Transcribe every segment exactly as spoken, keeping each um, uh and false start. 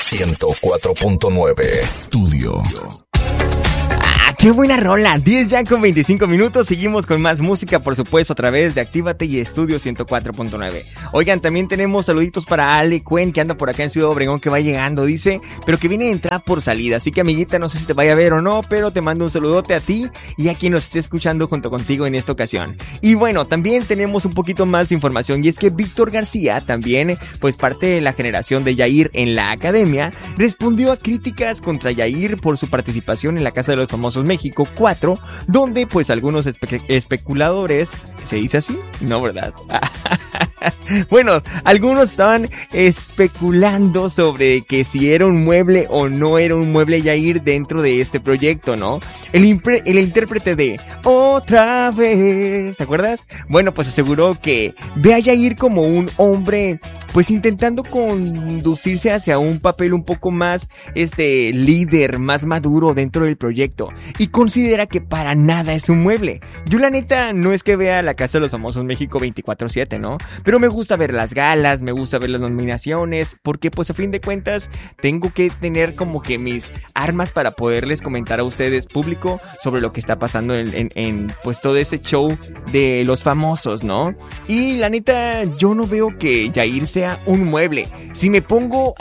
ciento cuatro punto nueve Estudio. ¡Qué buena rola! diez ya con veinticinco minutos. Seguimos con más música, por supuesto, a través de Actívate y Estudio ciento cuatro punto nueve. Oigan, también tenemos saluditos para Ale Cuen, que anda por acá en Ciudad Obregón, que va llegando, dice, pero que viene de entrada por salida. Así que, amiguita, no sé si te vaya a ver o no, pero te mando un saludote a ti y a quien nos esté escuchando junto contigo en esta ocasión. Y bueno, también tenemos un poquito más de información, y es que Víctor García, también, pues parte de la generación de Yair en la academia, respondió a críticas contra Yair por su participación en la Casa de los Famosos México cuatro, donde pues algunos espe- especuladores, ¿se dice así? No, ¿verdad? Bueno, algunos estaban especulando sobre que si era un mueble o no era un mueble Yair dentro de este proyecto, ¿no? El, impre- el intérprete de Otra Vez, ¿te acuerdas? Bueno, pues aseguró que ve a Yair como un hombre, pues intentando conducirse hacia un papel un poco más, este, líder, más maduro dentro del proyecto, y considera que para nada es un mueble. Yo la neta no es que vea la Casa de los Famosos México veinticuatro siete, ¿no? Pero me gusta ver las galas, me gusta ver las nominaciones, porque pues a fin de cuentas tengo que tener como que mis armas para poderles comentar a ustedes, público, sobre lo que está pasando en, en, en pues todo ese show de los famosos, ¿no? Y la neta, yo no veo que Yair sea un mueble. Si me pongo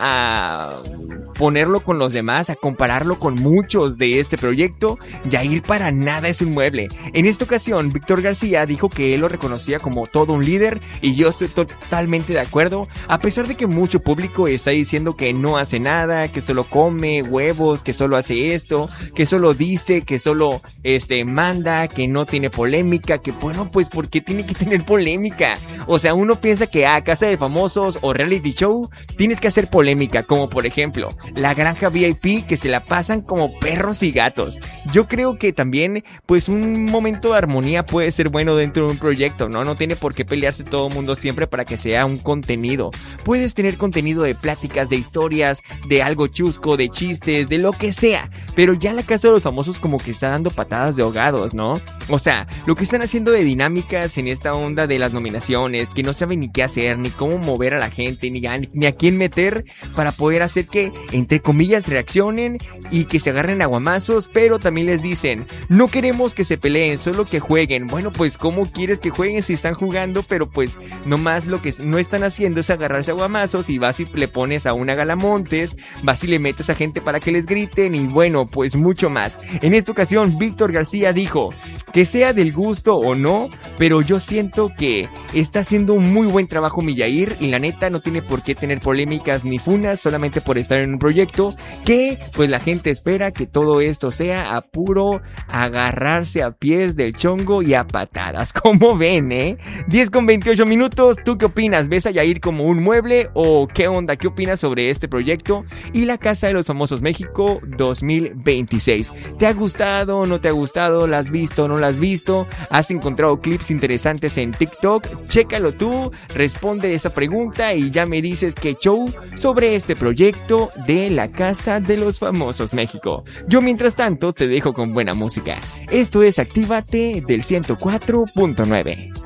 a ponerlo con los demás, a compararlo con muchos de este proyecto, Yair para nada es un mueble. En esta ocasión, Víctor García dijo que él lo reconocía como todo un líder, y yo estoy totalmente de acuerdo, a pesar de que mucho público está diciendo que no hace nada, que solo come huevos, que solo hace esto, que solo dice, que solo este manda, que no tiene polémica, que bueno, pues ¿por qué tiene que tener polémica? O sea, uno piensa que a Casa de Famosos o reality show tienes que hacer polémica, como por ejemplo La Granja V I P, que se la pasan como perros y gatos. Yo creo que también pues un momento de armonía puede ser bueno dentro de un proyecto, ¿no? No tiene por qué pelearse todo el mundo siempre para que sea un contenido. Puedes tener contenido de pláticas, de historias, de algo chusco, de chistes, de lo que sea, pero ya la Casa de los Famosos como que está dando patadas de ahogados, ¿no? O sea, lo que están haciendo de dinámicas en esta onda de las nominaciones, que no saben ni qué hacer, ni cómo mover a la gente, ni a, ni a quién meter para poder hacer que, entre comillas, reaccionen y que se agarren aguamazos, pero también les dicen, no queremos que se peleen, solo que jueguen. Bueno, pues ¿cómo quieres que jueguen si están jugando? Pero pues nomás lo que no están haciendo es agarrarse aguamazos, y vas y le pones a una Galamontes, vas y le metes a gente para que les griten, y bueno, pues mucho más. En esta ocasión, Víctor García dijo que sea del gusto o no, pero yo siento que está haciendo un muy buen trabajo mi Yair, y la neta no tiene por qué tener polémicas ni funas solamente por estar en un proyecto que pues la gente espera que todo esto sea a puro agarrarse a pies del chongo y a patadas. ¿Cómo ven, eh? diez con veintiocho minutos, ¿tú qué opinas? ¿Ves a Yair como un mueble o qué onda? ¿Qué opinas sobre este proyecto y la Casa de los Famosos México dos mil veintiséis? ¿Te ha gustado? ¿No te ha gustado? ¿La has visto? ¿No la has visto? ¿Has encontrado clips interesantes en TikTok? Chécalo tú, responde esa pregunta y ya me dices qué show sobre este proyecto de la Casa de los Famosos México. Yo mientras tanto te dejo con buena música. Esto es Actívate del ciento cuatro punto nueve.